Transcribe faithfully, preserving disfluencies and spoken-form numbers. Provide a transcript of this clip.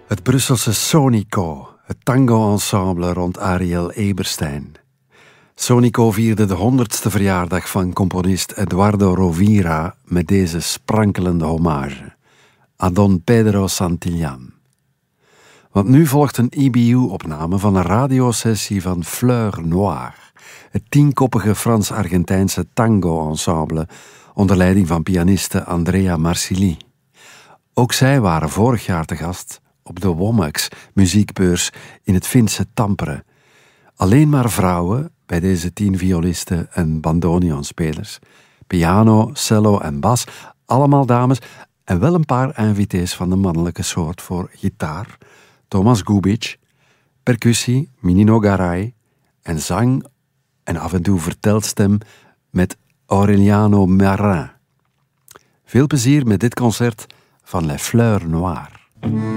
Het Brusselse Sonico, het tango-ensemble rond Ariel Eberstein. Sonico vierde de honderdste verjaardag van componist Eduardo Rovira met deze sprankelende hommage aan Don Pedro Santillan. Want nu volgt een E B U-opname van een radiosessie van Fleur Noire, het tienkoppige Frans-Argentijnse tango-ensemble onder leiding van pianiste Andrea Marcilli. Ook zij waren vorig jaar te gast op de Womax muziekbeurs in het Finse Tampere. Alleen maar vrouwen bij deze tien violisten en bandoneonspelers. Piano, cello en bas, allemaal dames en wel een paar invités van de mannelijke soort voor gitaar. Thomas Gubic, percussie, Minino Garay en zang en af en toe vertelstem met Aureliano Marin. Veel plezier met dit concert van Les Fleurs Noires.